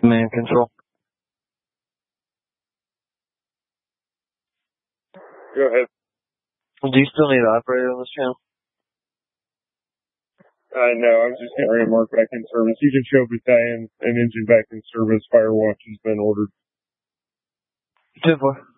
Command control. Go ahead. Do you still need an operator on this channel? No, I was just getting ready to mark back in service. You can show battalion and engine back in service. Firewatch has been ordered. 10-4.